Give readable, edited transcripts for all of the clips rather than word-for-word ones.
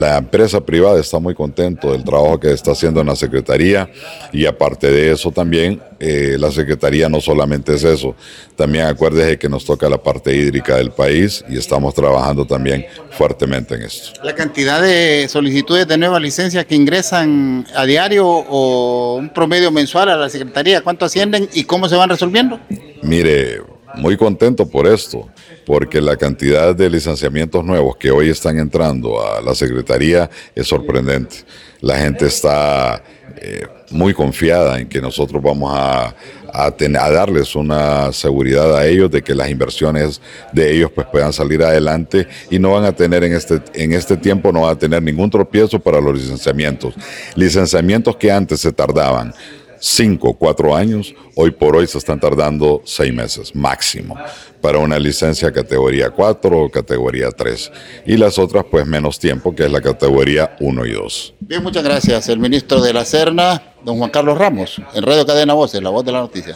La empresa privada está muy contento del trabajo que está haciendo en la Secretaría y aparte de eso también la Secretaría no solamente es eso, también acuérdese que nos toca la parte hídrica del país y estamos trabajando también fuertemente en esto. La cantidad de solicitudes de nuevas licencias que ingresan a diario o un promedio mensual a la Secretaría, ¿cuánto ascienden y cómo se van resolviendo? Mire, muy contento por esto, porque la cantidad de licenciamientos nuevos que hoy están entrando a la Secretaría es sorprendente. La gente está muy confiada en que nosotros vamos a darles una seguridad a ellos de que las inversiones de ellos pues puedan salir adelante y no van a tener en este tiempo no van a tener ningún tropiezo para los licenciamientos. Licenciamientos que antes se tardaban 5, 4 años, hoy por hoy se están tardando 6 meses máximo para una licencia categoría 4 o categoría 3 y las otras pues menos tiempo, que es la categoría 1 y 2. Bien, muchas gracias. El ministro de la Serna, don Juan Carlos Ramos, en Radio Cadena Voces, la voz de la noticia.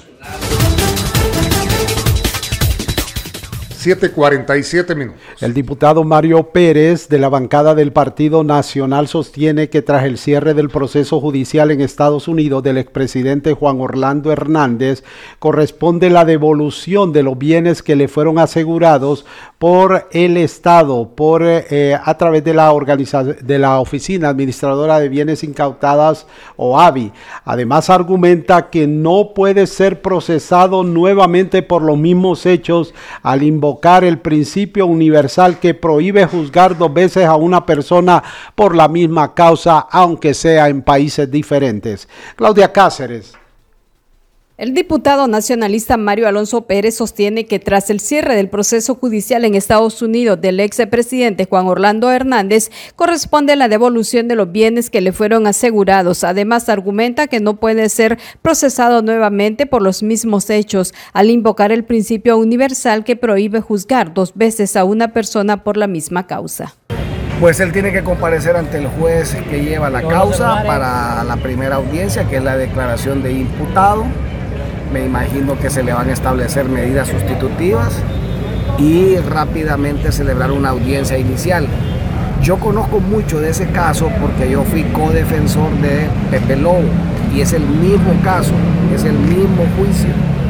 7:47 minutos. El diputado Mario Pérez, de la bancada del Partido Nacional, sostiene que tras el cierre del proceso judicial en Estados Unidos del expresidente Juan Orlando Hernández, corresponde la devolución de los bienes que le fueron asegurados por el Estado, a través de la Oficina Administradora de Bienes Incautadas, OABI. Además, argumenta que no puede ser procesado nuevamente por los mismos hechos al invocar el principio universal que prohíbe juzgar 2 veces a una persona por la misma causa, aunque sea en países diferentes. Claudia Cáceres. El diputado nacionalista Mario Alonso Pérez sostiene que tras el cierre del proceso judicial en Estados Unidos del expresidente Juan Orlando Hernández, corresponde la devolución de los bienes que le fueron asegurados. Además, argumenta que no puede ser procesado nuevamente por los mismos hechos, al invocar el principio universal que prohíbe juzgar 2 veces a una persona por la misma causa. Pues él tiene que comparecer ante el juez que lleva la causa para la primera audiencia, que es la declaración de imputado. Me imagino que se le van a establecer medidas sustitutivas y rápidamente celebrar una audiencia inicial. Yo conozco mucho de ese caso porque yo fui codefensor de Pepe Lobo y es el mismo caso, es el mismo juicio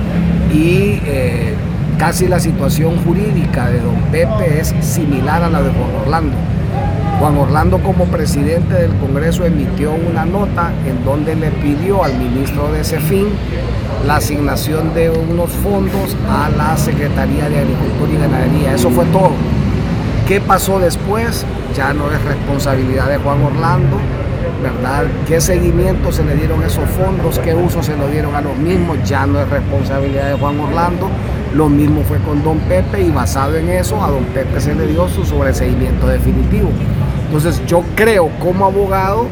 y casi la situación jurídica de don Pepe es similar a la de Juan Orlando. Juan Orlando, como presidente del Congreso, emitió una nota en donde le pidió al ministro de SEFIN la asignación de unos fondos a la Secretaría de Agricultura y Ganadería. Eso fue todo. ¿Qué pasó después? Ya no es responsabilidad de Juan Orlando, ¿verdad? ¿Qué seguimiento se le dieron a esos fondos? ¿Qué uso se lo dieron a los mismos? Ya no es responsabilidad de Juan Orlando. Lo mismo fue con don Pepe y basado en eso a don Pepe se le dio su sobreseimiento definitivo. Entonces yo creo como abogado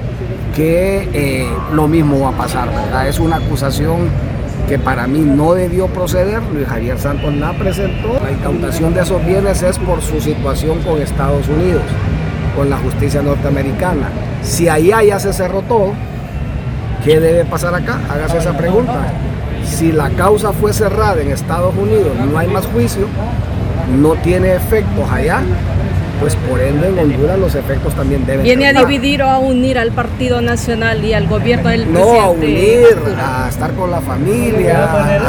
que lo mismo va a pasar, ¿verdad? Es una acusación que para mí no debió proceder. Luis Javier Santos la presentó. La incautación de esos bienes es por su situación con Estados Unidos, con la justicia norteamericana. Si allá ya se cerró todo, ¿qué debe pasar acá? Hágase esa pregunta. Si la causa fue cerrada en Estados Unidos, no hay más juicio, no tiene efectos allá, pues por ende en Honduras los efectos también deben ¿Viene a dividir o a unir al Partido Nacional y al gobierno del presidente? No, a unir, a estar con la familia,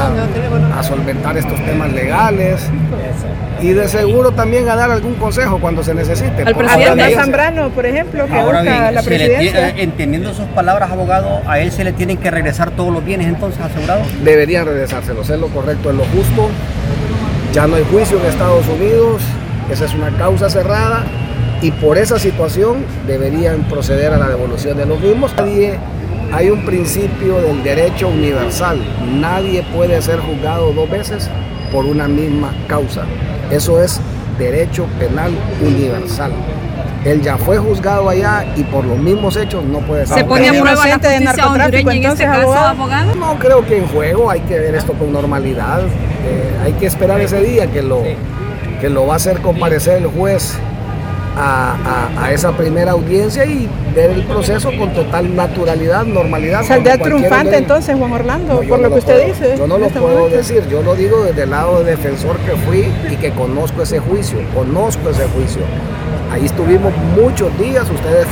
a solventar estos temas legales y de seguro también a dar algún consejo cuando se necesite. Al presidente Zambrano, por ejemplo, que ahora busca bien, la presidencia. Entendiendo sus palabras, abogado, ¿a él se le tienen que regresar todos los bienes entonces asegurados? Deberían regresárselos, es lo correcto, es lo justo. Ya no hay juicio en Estados Unidos. Esa es una causa cerrada y por esa situación deberían proceder a la devolución de los mismos. Hay un principio del derecho universal. Nadie puede ser juzgado 2 veces por una misma causa. Eso es derecho penal universal. Él ya fue juzgado allá y por los mismos hechos no puede ser. ¿Se pone a prueba la justicia hondureña en este caso, abogado? No creo que en juego, hay que ver esto con normalidad. Hay que esperar ese día que lo va a hacer comparecer el juez a esa primera audiencia y ver el proceso con total naturalidad, normalidad. ¿Saldrá triunfante entonces Juan Orlando, por lo que usted dice? Yo no lo puedo decir, yo lo digo desde el lado de defensor que fui y que conozco ese juicio. Ahí estuvimos muchos días, ustedes